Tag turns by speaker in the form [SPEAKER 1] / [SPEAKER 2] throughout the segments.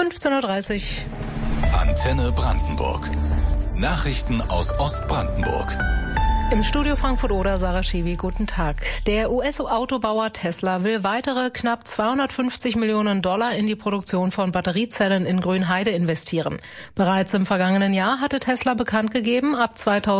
[SPEAKER 1] 15:30 Uhr.
[SPEAKER 2] Antenne Brandenburg. Nachrichten aus Ostbrandenburg.
[SPEAKER 1] Im Studio Frankfurt-Oder, Sarah Schiwi, guten Tag. Der US-Autobauer Tesla will weitere knapp $250 Millionen in die Produktion von Batteriezellen in Grünheide investieren. Bereits im vergangenen Jahr hatte Tesla bekannt gegeben, ab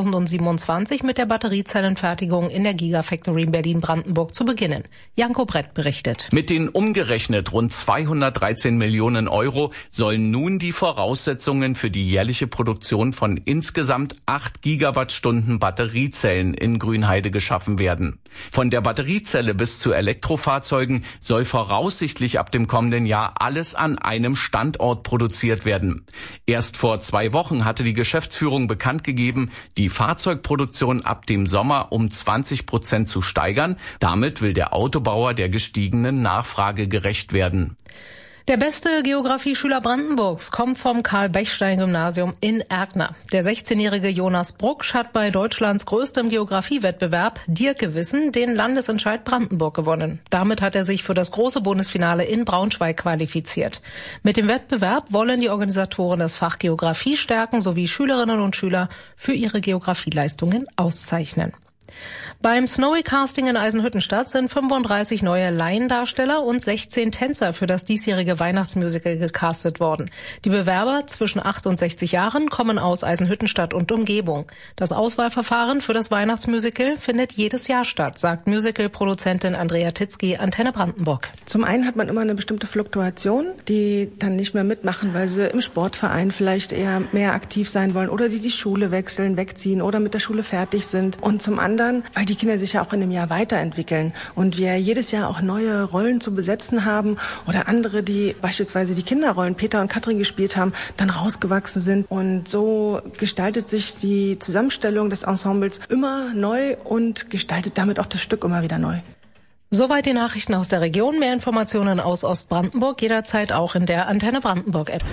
[SPEAKER 1] 2027 mit der Batteriezellenfertigung in der Gigafactory in Berlin-Brandenburg zu beginnen. Janko Brett berichtet.
[SPEAKER 3] Mit den umgerechnet rund 213 Millionen Euro sollen nun die Voraussetzungen für die jährliche Produktion von insgesamt 8 Gigawattstunden Batteriezellen in Grünheide geschaffen werden. Von der Batteriezelle bis zu Elektrofahrzeugen soll voraussichtlich ab dem kommenden Jahr alles an einem Standort produziert werden. Erst vor 2 Wochen hatte die Geschäftsführung bekannt gegeben, die Fahrzeugproduktion ab dem Sommer um 20% zu steigern. Damit will der Autobauer der gestiegenen Nachfrage gerecht werden.
[SPEAKER 1] Der beste Geografieschüler Brandenburgs kommt vom Karl-Bechstein-Gymnasium in Erkner. Der 16-jährige Jonas Brucksch hat bei Deutschlands größtem Geografiewettbewerb Dirkewissen den Landesentscheid Brandenburg gewonnen. Damit hat er sich für das große Bundesfinale in Braunschweig qualifiziert. Mit dem Wettbewerb wollen die Organisatoren das Fach Geografie stärken sowie Schülerinnen und Schüler für ihre Geografieleistungen auszeichnen. Beim Snowy Casting in Eisenhüttenstadt sind 35 neue Laiendarsteller und 16 Tänzer für das diesjährige Weihnachtsmusical gecastet worden. Die Bewerber zwischen 8 und 60 Jahren kommen aus Eisenhüttenstadt und Umgebung. Das Auswahlverfahren für das Weihnachtsmusical findet jedes Jahr statt, sagt Musicalproduzentin Andrea Titzky, Antenne Brandenburg.
[SPEAKER 4] Zum einen hat man immer eine bestimmte Fluktuation, die dann nicht mehr mitmachen, weil sie im Sportverein vielleicht eher mehr aktiv sein wollen oder die Schule wechseln, wegziehen oder mit der Schule fertig sind. Und zum anderen, weil die Kinder sich ja auch in dem Jahr weiterentwickeln und wir jedes Jahr auch neue Rollen zu besetzen haben oder andere, die beispielsweise die Kinderrollen Peter und Katrin gespielt haben, dann rausgewachsen sind. Und so gestaltet sich die Zusammenstellung des Ensembles immer neu und gestaltet damit auch das Stück immer wieder neu.
[SPEAKER 1] Soweit die Nachrichten aus der Region. Mehr Informationen aus Ostbrandenburg jederzeit auch in der Antenne Brandenburg App.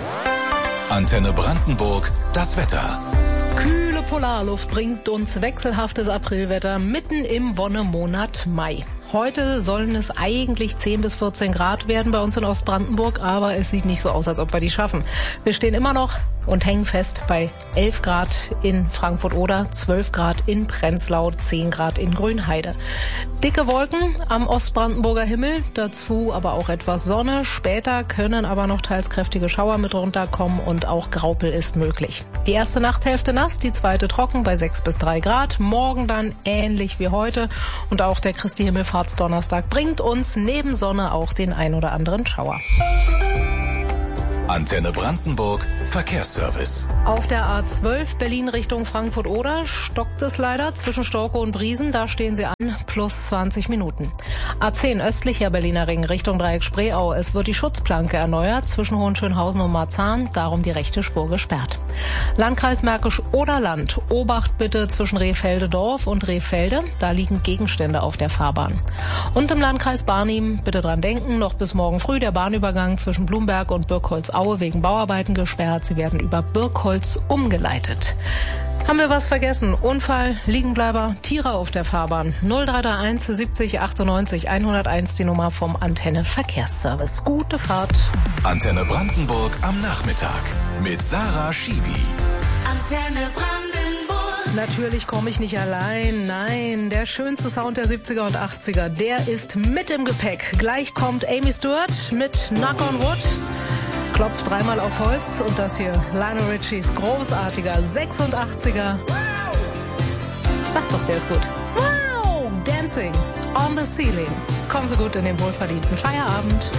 [SPEAKER 2] Antenne Brandenburg, das Wetter.
[SPEAKER 1] Kühle Polarluft bringt uns wechselhaftes Aprilwetter mitten im Wonnemonat Mai. Heute sollen es eigentlich 10 bis 14 Grad werden bei uns in Ostbrandenburg, aber es sieht nicht so aus, als ob wir die schaffen. Wir stehen immer noch und hängen fest bei 11 Grad in Frankfurt-Oder, 12 Grad in Prenzlau, 10 Grad in Grünheide. Dicke Wolken am Ostbrandenburger Himmel, dazu aber auch etwas Sonne. Später können aber noch teils kräftige Schauer mit runterkommen und auch Graupel ist möglich. Die erste Nachthälfte nass, die zweite trocken bei 6 bis 3 Grad. Morgen dann ähnlich wie heute und auch der Christi Himmelfahrtsdonnerstag bringt uns neben Sonne auch den ein oder anderen Schauer.
[SPEAKER 2] Antenne Brandenburg, Verkehrsservice.
[SPEAKER 1] Auf der A12 Berlin Richtung Frankfurt-Oder stockt es leider zwischen Storkow und Briesen. Da stehen sie an, plus 20 Minuten. A10 östlicher Berliner Ring Richtung Dreieck Spreeau. Es wird die Schutzplanke erneuert zwischen Hohenschönhausen und Marzahn. Darum die rechte Spur gesperrt. Landkreis Märkisch-Oderland. Obacht bitte zwischen Rehfelde-Dorf und Rehfelde. Da liegen Gegenstände auf der Fahrbahn. Und im Landkreis Barnim bitte dran denken, noch bis morgen früh der Bahnübergang zwischen Blumberg und Birkholz-Aue wegen Bauarbeiten gesperrt. Sie werden über Birkholz umgeleitet. Haben wir was vergessen? Unfall, Liegenbleiber, Tiere auf der Fahrbahn. 0331 70 98 101 die Nummer vom Antenne Verkehrsservice. Gute Fahrt.
[SPEAKER 2] Antenne Brandenburg am Nachmittag mit Sarah Schiwi.
[SPEAKER 5] Antenne Brandenburg.
[SPEAKER 1] Natürlich komme ich nicht allein. Nein, der schönste Sound der 70er und 80er, der ist mit im Gepäck. Gleich kommt Amy Stewart mit Knock on Wood. Klopft dreimal auf Holz und das hier, Lionel Richies großartiger 86er. Sag doch, der ist gut. Wow, Dancing on the Ceiling. Kommen Sie gut in den wohlverdienten Feierabend.